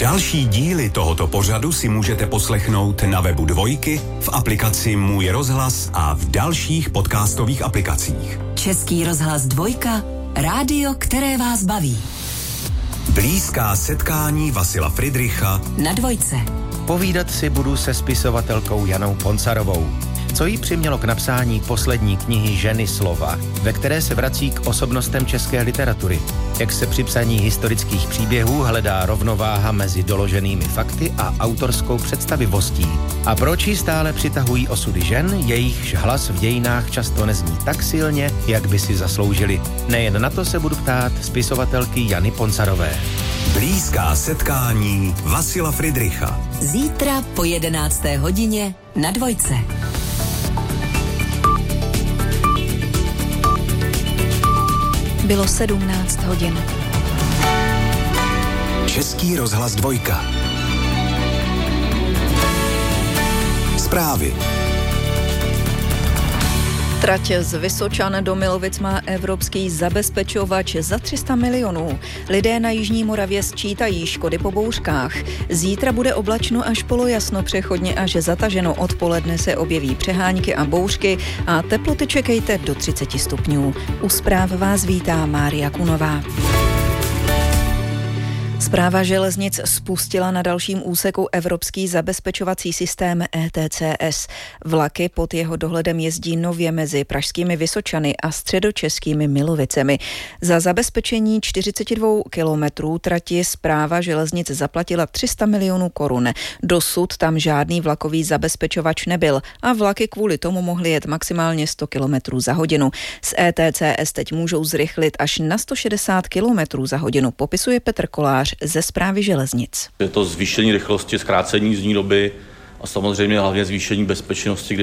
Další díly tohoto pořadu si můžete poslechnout na webu Dvojky, v aplikaci Můj rozhlas a v dalších podcastových aplikacích. Český rozhlas Dvojka, rádio, které vás baví. Blízká setkání Vasila Fridricha na Dvojce. Povídat si budu se spisovatelkou Janou Poncarovou. Co jí přimělo k napsání poslední knihy Ženy slova, ve které se vrací k osobnostem české literatury. Jak se při psaní historických příběhů hledá rovnováha mezi doloženými fakty a autorskou představivostí. A proč ji stále přitahují osudy žen, jejichž hlas v dějinách často nezní tak silně, jak by si zasloužili. Nejen na to se budu ptát spisovatelky Jany Poncarové. Blízká setkání Vasila Fridricha. Zítra po 11. hodině na Dvojce. Bylo 17 hodin. Český rozhlas Dvojka. Zprávy. Trať z Vysočan do Milovic má evropský zabezpečovač za 300 milionů. Lidé na jižní Moravě sčítají škody po bouřkách. Zítra bude oblačno až polojasno, přechodně až zataženo. Odpoledne se objeví přehánky a bouřky a teploty čekejte do 30 stupňů. U zpráv vás vítá Mária Kunová. Správa železnic spustila na dalším úseku evropský zabezpečovací systém ETCS. Vlaky pod jeho dohledem jezdí nově mezi pražskými Vysočany a středočeskými Milovicemi. Za zabezpečení 42 kilometrů trati správa železnic zaplatila 300 milionů korun. Dosud tam žádný vlakový zabezpečovač nebyl a vlaky kvůli tomu mohly jet maximálně 100 kilometrů za hodinu. Z ETCS teď můžou zrychlit až na 160 kilometrů za hodinu, popisuje Petr Kolář ze Správy železnic. Je to zvýšení rychlosti, zkrácení jízdní doby a samozřejmě hlavně zvýšení bezpečnosti,